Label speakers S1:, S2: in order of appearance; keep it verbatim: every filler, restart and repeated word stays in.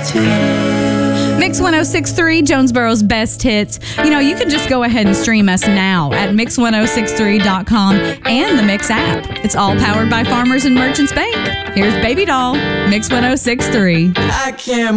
S1: Mix one oh six point three, Jonesboro's best hits. You know, you can just go ahead and stream us now at mix ten sixty-three dot com and the Mix app. It's all powered by Farmers and Merchants Bank. Here's Baby Doll, Mix ten sixty-three.
S2: I can't